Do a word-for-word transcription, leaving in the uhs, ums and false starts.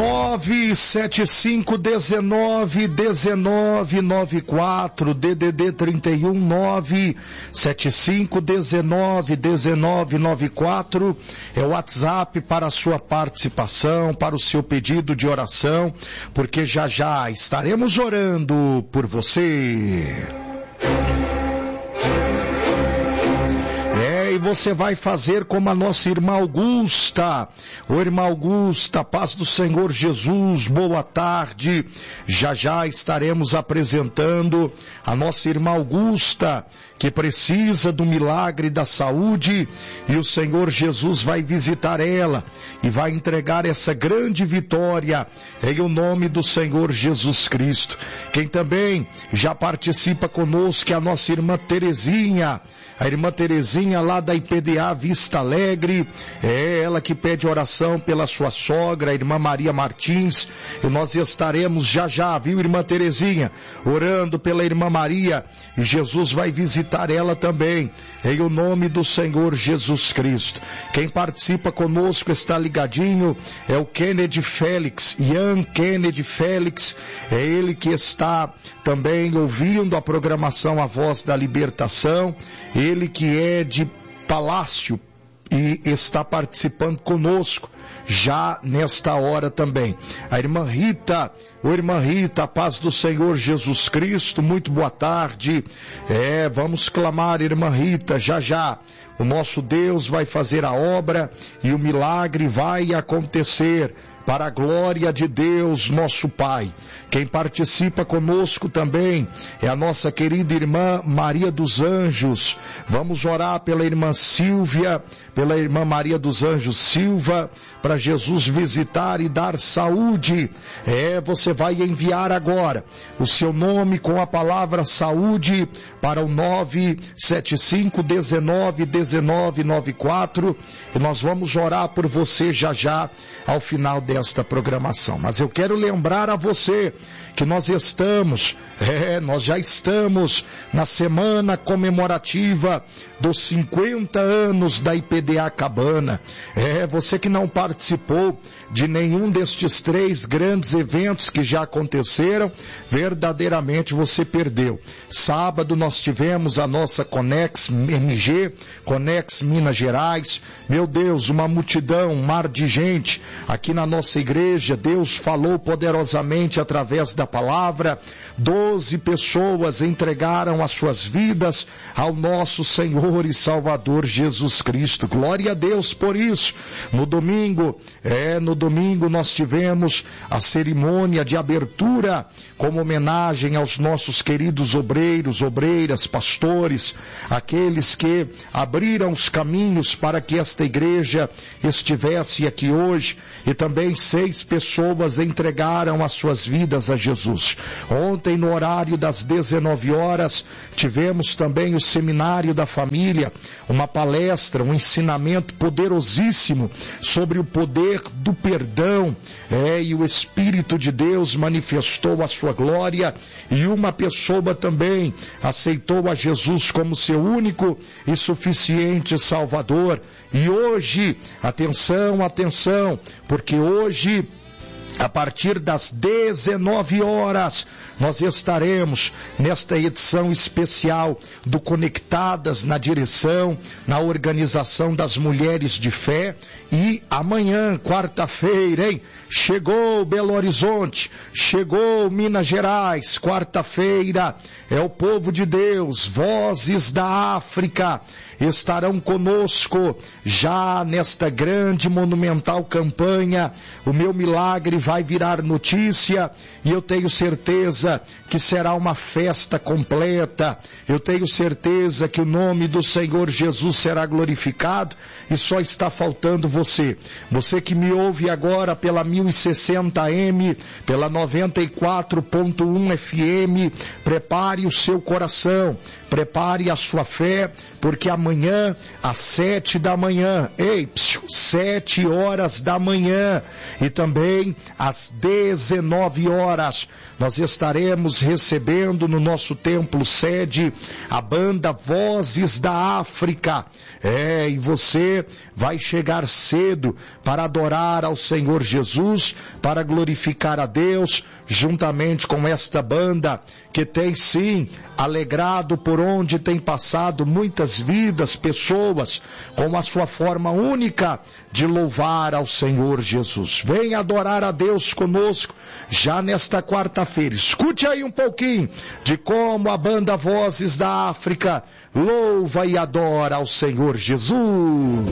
nove sete cinco um nove um nove nove quatro, D D D trinta e um, nove sete cinco um nove um nove nove quatro é o WhatsApp para a sua participação, para o seu pedido de oração, porque já já estaremos orando por você. E você vai fazer como a nossa irmã Augusta. Ô irmã Augusta, paz do Senhor Jesus, boa tarde. Já já estaremos apresentando a nossa irmã Augusta, que precisa do milagre da saúde, e o Senhor Jesus vai visitar ela e vai entregar essa grande vitória em o nome do Senhor Jesus Cristo. Quem também já participa conosco é a nossa irmã Terezinha, a irmã Terezinha lá da I P D A Vista Alegre, é ela que pede oração pela sua sogra, a irmã Maria Martins, e nós estaremos já já, viu, irmã Terezinha, orando pela irmã Maria, e Jesus vai visitar ela também, em o nome do Senhor Jesus Cristo. Quem participa conosco está ligadinho, é o Kennedy Félix, Ian Kennedy Félix, é ele que está também ouvindo a programação A Voz da Libertação, ele que é de Palácio e está participando conosco já nesta hora também. A irmã Rita, ô irmã Rita, a paz do Senhor Jesus Cristo, muito boa tarde. É, vamos clamar, irmã Rita, já já. O nosso Deus vai fazer a obra e o milagre vai acontecer para a glória de Deus, nosso Pai. Quem participa conosco também é a nossa querida irmã Maria dos Anjos. Vamos orar pela irmã Silvia, pela irmã Maria dos Anjos Silva, para Jesus visitar e dar saúde. É, você vai enviar agora o seu nome com a palavra saúde para o nove sete cinco um nove um nove nove quatro e nós vamos orar por você já já ao final desta programação. Mas eu quero lembrar a você que nós estamos, é, nós já estamos na semana comemorativa dos cinquenta anos da I P D A Cabana. É, você que não participou de nenhum destes três grandes eventos que já aconteceram, verdadeiramente você perdeu. Sábado nós tivemos a nossa Conex M G, Conex Minas Gerais. Meu Deus, uma multidão, um mar de gente aqui na nossa igreja. Deus falou poderosamente através da palavra. Doze pessoas entregaram as suas vidas ao nosso Senhor e Salvador Jesus Cristo. Glória a Deus por isso. No domingo, é, no domingo nós tivemos a cerimônia de abertura como homenagem aos nossos queridos obreiros, obreiras, pastores, aqueles que abriram os caminhos para que esta igreja estivesse aqui hoje, e também seis pessoas entregaram as suas vidas a Jesus. Ontem, no horário das dezenove horas, tivemos também o Seminário da Família, uma palestra, um ensinamento poderosíssimo sobre o poder do perdão, é, e o Espírito de Deus manifestou a sua glória, e uma pessoa também aceitou a Jesus como seu único e suficiente Salvador. E hoje, atenção, atenção, porque hoje, a partir das dezenove horas, nós estaremos nesta edição especial do Conectadas na direção, na organização das Mulheres de Fé. E amanhã, quarta-feira, hein? Chegou Belo Horizonte, chegou Minas Gerais, quarta-feira, é o povo de Deus, Vozes da África, estarão conosco já nesta grande monumental campanha. O meu milagre vai virar notícia e eu tenho certeza que será uma festa completa. Eu tenho certeza que o nome do Senhor Jesus será glorificado, e só está faltando você. Você que me ouve agora pela mil e sessenta A M, pela noventa e quatro ponto um F M, prepare o seu coração, prepare a sua fé, porque amanhã, às sete da manhã, ei, psiu, sete horas da manhã, e também às dezenove horas, nós estaremos recebendo no nosso templo sede a banda Vozes da África. É, e você vai chegar cedo para adorar ao Senhor Jesus, para glorificar a Deus, juntamente com esta banda que tem sim alegrado por onde tem passado muitas vidas, pessoas, com a sua forma única de louvar ao Senhor Jesus. Venha adorar a Deus conosco já nesta quarta-feira. Escute aí um pouquinho de como a banda Vozes da África louva e adora ao Senhor Jesus.